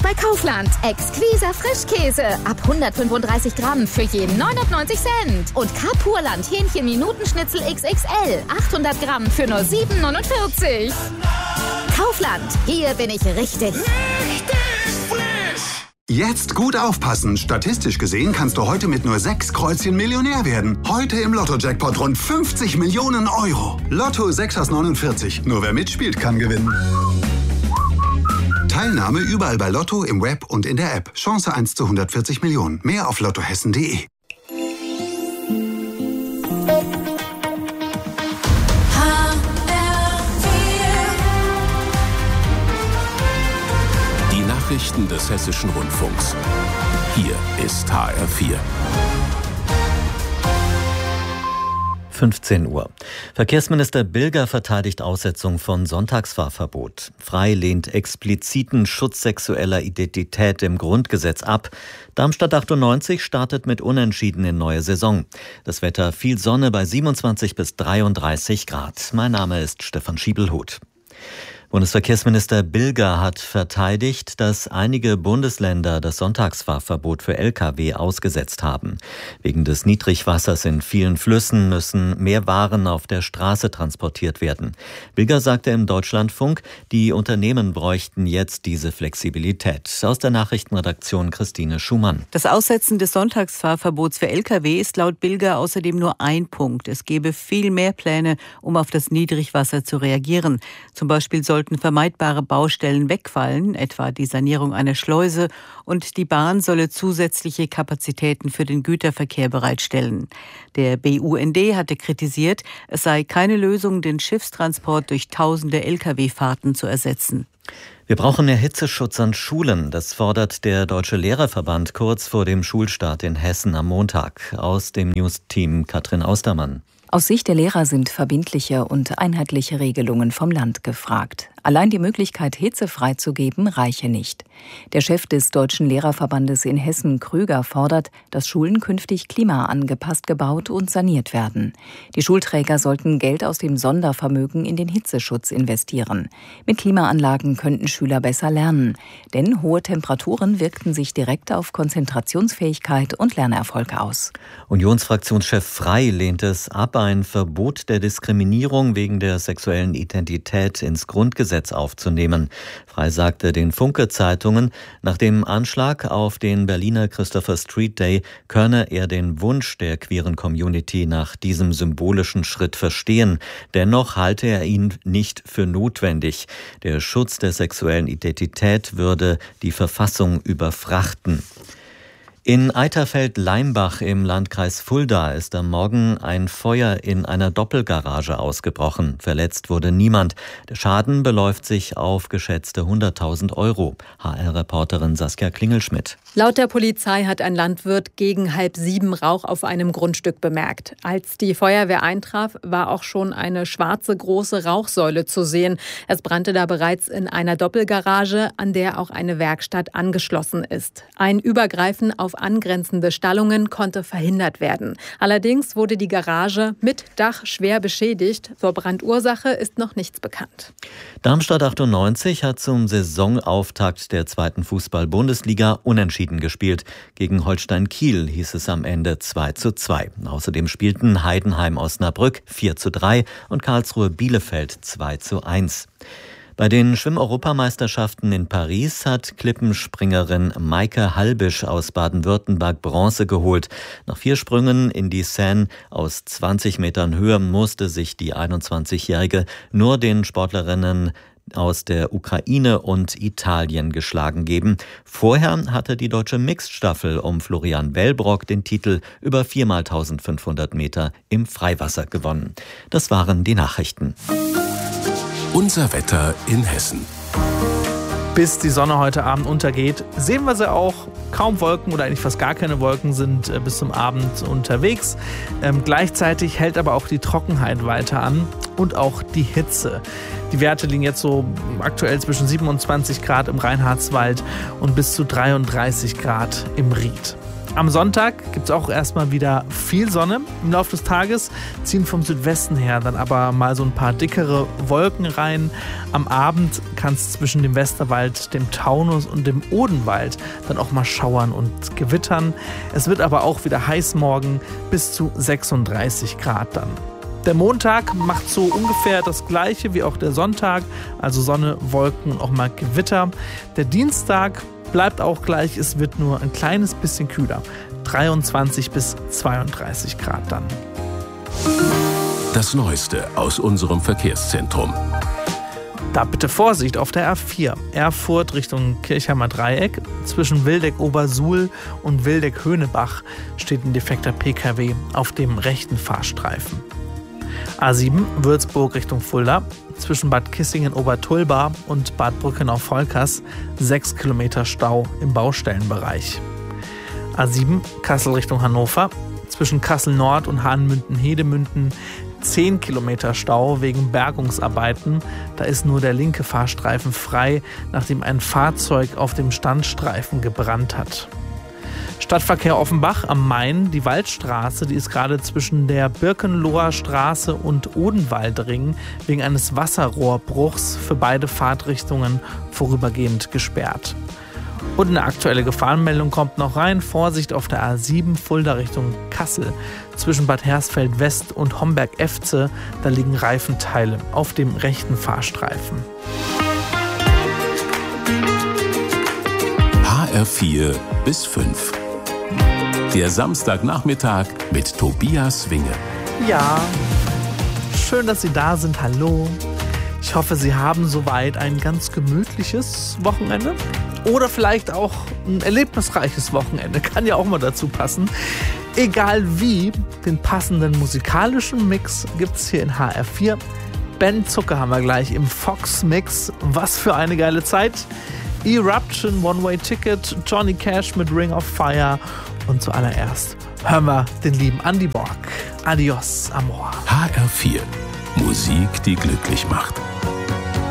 bei Kaufland. Exquiser Frischkäse ab 135 Gramm für je 99 Cent. Und Kapurland Hähnchen-Minutenschnitzel XXL 800 Gramm für nur 7,49. Kaufland, hier bin ich richtig. Jetzt gut aufpassen. Statistisch gesehen kannst du heute mit nur 6 Kreuzchen Millionär werden. Heute im Lotto-Jackpot rund 50 Millionen Euro. Lotto 6 aus 49. Nur wer mitspielt, kann gewinnen. Teilnahme überall bei Lotto, im Web und in der App. Chance 1 zu 140 Millionen. Mehr auf lottohessen.de. Nachrichten des Hessischen Rundfunks. Hier ist HR4. 15 Uhr. Verkehrsminister Bilger verteidigt Aussetzung von Sonntagsfahrverbot. Frei lehnt expliziten Schutz sexueller Identität im Grundgesetz ab. Darmstadt 98 startet mit Unentschieden in neue Saison. Das Wetter viel Sonne bei 27 bis 33 Grad. Mein Name ist Stefan Schiebelhuth. Bundesverkehrsminister Bilger hat verteidigt, dass einige Bundesländer das Sonntagsfahrverbot für Lkw ausgesetzt haben. Wegen des Niedrigwassers in vielen Flüssen müssen mehr Waren auf der Straße transportiert werden. Bilger sagte im Deutschlandfunk, die Unternehmen bräuchten jetzt diese Flexibilität. Aus der Nachrichtenredaktion Christine Schumann. Das Aussetzen des Sonntagsfahrverbots für Lkw ist laut Bilger außerdem nur ein Punkt. Es gebe viel mehr Pläne, um auf das Niedrigwasser zu reagieren. Zum Beispiel sollten vermeidbare Baustellen wegfallen, etwa die Sanierung einer Schleuse, und die Bahn solle zusätzliche Kapazitäten für den Güterverkehr bereitstellen. Der BUND hatte kritisiert, es sei keine Lösung, den Schiffstransport durch tausende Lkw-Fahrten zu ersetzen. Wir brauchen mehr Hitzeschutz an Schulen. Das fordert der Deutsche Lehrerverband kurz vor dem Schulstart in Hessen am Montag. Aus dem News-Team Katrin Austermann. Aus Sicht der Lehrer sind verbindliche und einheitliche Regelungen vom Land gefragt. Allein die Möglichkeit, Hitze freizugeben, reiche nicht. Der Chef des Deutschen Lehrerverbandes in Hessen, Krüger, fordert, dass Schulen künftig klimaangepasst gebaut und saniert werden. Die Schulträger sollten Geld aus dem Sondervermögen in den Hitzeschutz investieren. Mit Klimaanlagen könnten Schüler besser lernen, denn hohe Temperaturen wirkten sich direkt auf Konzentrationsfähigkeit und Lernerfolg aus. Unionsfraktionschef Frey lehnt es ab, ein Verbot der Diskriminierung wegen der sexuellen Identität ins Grundgesetz aufzunehmen. Frey sagte den Funke-Zeitungen, nach dem Anschlag auf den Berliner Christopher Street Day könne er den Wunsch der queeren Community nach diesem symbolischen Schritt verstehen. Dennoch halte er ihn nicht für notwendig. Der Schutz der sexuellen Identität würde die Verfassung überfrachten. In Eiterfeld-Leimbach im Landkreis Fulda ist am Morgen ein Feuer in einer Doppelgarage ausgebrochen. Verletzt wurde niemand. Der Schaden beläuft sich auf geschätzte 100.000 Euro. HR-Reporterin Saskia Klingelschmidt. Laut der Polizei hat ein Landwirt gegen 6:30 Rauch auf einem Grundstück bemerkt. Als die Feuerwehr eintraf, war auch schon eine schwarze große Rauchsäule zu sehen. Es brannte da bereits in einer Doppelgarage, an der auch eine Werkstatt angeschlossen ist. Ein Übergreifen auf angrenzende Stallungen konnte verhindert werden. Allerdings wurde die Garage mit Dach schwer beschädigt. Zur Brandursache ist noch nichts bekannt. Darmstadt 98 hat zum Saisonauftakt der 2. Fußball-Bundesliga unentschieden gespielt. Gegen Holstein Kiel hieß es am Ende 2:2. Außerdem spielten Heidenheim-Osnabrück 4:3 und Karlsruhe Bielefeld 2:1. Bei den Schwimm-Europameisterschaften in Paris hat Klippenspringerin Maike Halbisch aus Baden-Württemberg Bronze geholt. Nach 4 Sprüngen in die Seine aus 20 Metern Höhe musste sich die 21-Jährige nur den Sportlerinnen aus der Ukraine und Italien geschlagen geben. Vorher hatte die deutsche Mixed-Staffel um Florian Wellbrock den Titel über 4x1500 Meter im Freiwasser gewonnen. Das waren die Nachrichten. Unser Wetter in Hessen. Bis die Sonne heute Abend untergeht, sehen wir sie auch. Kaum Wolken oder eigentlich fast gar keine Wolken sind bis zum Abend unterwegs. Gleichzeitig hält aber auch die Trockenheit weiter an und auch die Hitze. Die Werte liegen jetzt so aktuell zwischen 27 Grad im Reinhardswald und bis zu 33 Grad im Ried. Am Sonntag gibt es auch erstmal wieder viel Sonne. Im Laufe des Tages ziehen vom Südwesten her dann aber mal so ein paar dickere Wolken rein. Am Abend kann es zwischen dem Westerwald, dem Taunus und dem Odenwald dann auch mal schauern und gewittern. Es wird aber auch wieder heiß morgen, bis zu 36 Grad dann. Der Montag macht so ungefähr das Gleiche wie auch der Sonntag, also Sonne, Wolken und auch mal Gewitter. Der Dienstag bleibt auch gleich, es wird nur ein kleines bisschen kühler, 23 bis 32 Grad dann. Das Neueste aus unserem Verkehrszentrum. Da bitte Vorsicht auf der A4, Erfurt Richtung Kirchheimer Dreieck. Zwischen Wildeck-Obersuhl und Wildeck-Höhnebach steht ein defekter Pkw auf dem rechten Fahrstreifen. A7 Würzburg Richtung Fulda, zwischen Bad Kissingen-Obertulba und Bad Brückenau-Volkers 6 Kilometer Stau im Baustellenbereich. A7 Kassel Richtung Hannover, zwischen Kassel-Nord und Hahnemünden-Hedemünden 10 Kilometer Stau wegen Bergungsarbeiten. Da ist nur der linke Fahrstreifen frei, nachdem ein Fahrzeug auf dem Standstreifen gebrannt hat. Stadtverkehr Offenbach am Main, die Waldstraße, die ist gerade zwischen der Birkenloher Straße und Odenwaldring wegen eines Wasserrohrbruchs für beide Fahrtrichtungen vorübergehend gesperrt. Und eine aktuelle Gefahrenmeldung kommt noch rein. Vorsicht auf der A7 Fulda Richtung Kassel. Zwischen Bad Hersfeld West und Homberg-Efze, da liegen Reifenteile auf dem rechten Fahrstreifen. HR4 bis 5. Der Samstagnachmittag mit Tobias Winge. Ja, schön, dass Sie da sind. Hallo. Ich hoffe, Sie haben soweit ein ganz gemütliches Wochenende. Oder vielleicht auch ein erlebnisreiches Wochenende. Kann ja auch mal dazu passen. Egal wie, den passenden musikalischen Mix gibt's hier in HR4. Ben Zucker haben wir gleich im Fox-Mix. Was für eine geile Zeit. Eruption, One-Way Ticket, Johnny Cash mit Ring of Fire. Und zuallererst hören wir den lieben Andy Borg. Adios, Amor. HR4. Musik, die glücklich macht.